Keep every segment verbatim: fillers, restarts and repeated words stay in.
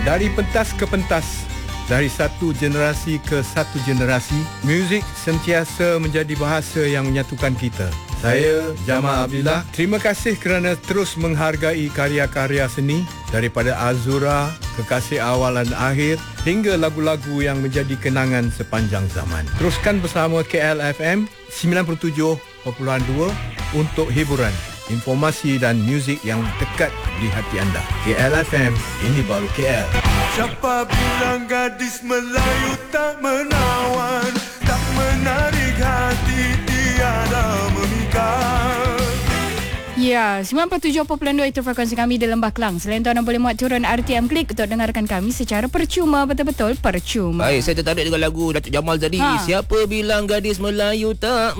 Dari pentas ke pentas, dari satu generasi ke satu generasi, muzik sentiasa menjadi bahasa yang menyatukan kita. Saya, Jamal Abdillah, terima kasih kerana terus menghargai karya-karya seni daripada Azura, Kekasih Awal dan Akhir hingga lagu-lagu yang menjadi kenangan sepanjang zaman. Teruskan bersama K L F M sembilan puluh tujuh perpuluhan dua untuk hiburan, informasi dan muzik yang dekat di hati anda. K L F M, ini baru K L. Siapa bilang gadis Melayu tak menawan, tak menarik hati, tiada memikat. Ya, sembilan puluh tujuh perpuluhan dua itu frekuensi kami di Lembah Kelang. Selain tu anda boleh muat turun R T M Klik untuk dengarkan kami secara percuma, betul-betul percuma. Baik, saya tertarik dengan lagu Datuk Jamal tadi. Ha. Siapa bilang gadis Melayu tak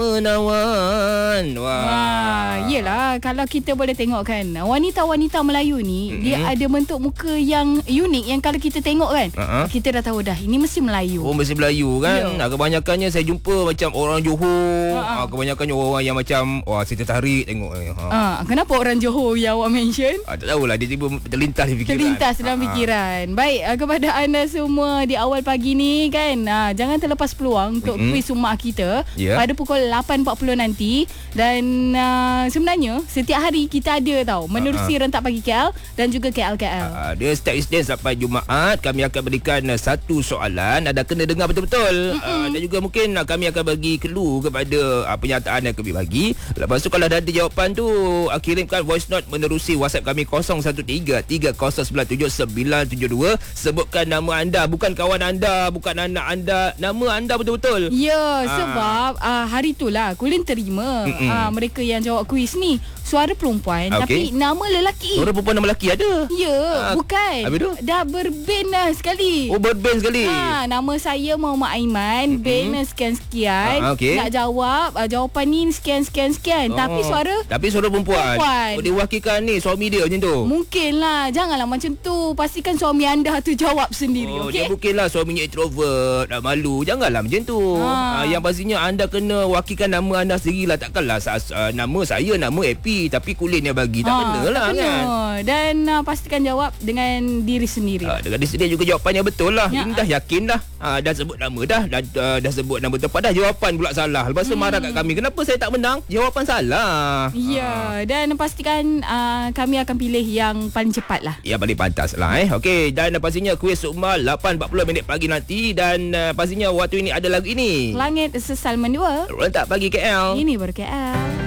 menawan? Wah. Wah, yelah, kalau kita boleh tengok kan, wanita-wanita Melayu ni, mm-hmm. dia ada bentuk muka yang unik yang kalau kita tengok kan, uh-huh. kita dah tahu dah, ini mesti Melayu. Oh, mesti Melayu kan? Ya. Kebanyakannya saya jumpa macam orang Johor. Uh-huh. Kebanyakannya orang yang macam, wah, saya tertarik tengok. Ha. Uh. Kenapa orang Johor yang awak mention? Ah, tak tahulah, dia tiba terlintas di fikiran. Terlintas dalam ah, fikiran. Baik, uh, kepada anda semua di awal pagi ni kan, uh, jangan terlepas peluang untuk mm-hmm. kuis rumah kita yeah. pada pukul lapan empat puluh nanti. Dan uh, sebenarnya setiap hari kita ada tau menerusi uh-huh. rentak pagi K L dan juga K L K L. Uh, dia setiap Isnin sampai Jumaat kami akan berikan uh, satu soalan, ada kena dengar betul-betul. Mm-hmm. Uh, dan juga mungkin uh, kami akan bagi clue kepada uh, penyataan yang kami bagi. Lepas tu kalau dah ada jawapan tu, uh, kirimkan voice note menerusi WhatsApp kami kosong satu tiga tiga kosong sembilan tujuh sembilan tujuh dua. Sebutkan nama anda, bukan kawan anda, bukan anak anda, nama anda betul-betul. Ya, uh. sebab uh, hari itulah Kulin terima uh, mereka yang jawab kuis ni suara perempuan, okay. tapi nama lelaki. Suara perempuan nama lelaki ada? Ya, uh, bukan. Dah berband dah sekali. Oh, berband sekali. Ha, nama saya Muhammad Aiman, mm-hmm. band sekian-sekian. Uh, okay. Nak jawab, uh, jawapan ni sekian-sekian-sekian. Oh. Tapi suara? Tapi suara perempuan. perempuan. Oh, dia wakilkan ni suami dia macam tu? Mungkinlah. Janganlah macam tu. Pastikan suami anda tu jawab sendiri. Oh, okay? Dia mungkinlah suaminya introvert, dah malu. Janganlah macam tu. Ha. Uh, yang pastinya anda kena wakilkan nama anda sendirilah. Takkanlah uh, nama saya, nama Happy, tapi Kulin yang bagi. Tak ha, kena lah kan. Dan uh, pastikan jawab dengan diri sendiri. Uh, dengan diri sendiri juga jawapannya betul lah. Ya, ini dah yakin dah. Uh, dah sebut nama dah. Dah, uh, dah sebut nama tempat dah. Jawapan pula salah. Lepas tu hmm. marah kat kami. Kenapa saya tak menang? Jawapan salah. Ya. Uh. Dan pastikan uh, kami akan pilih yang paling cepat lah. Yang paling pantas lah eh. Okey. Dan uh, pastinya kuis Sukma lapan empat puluh minit pagi nanti. Dan uh, pastinya waktu ini ada lagu ini. Langit Sesal Mendua. Rentak pagi K L. Ini baru K L.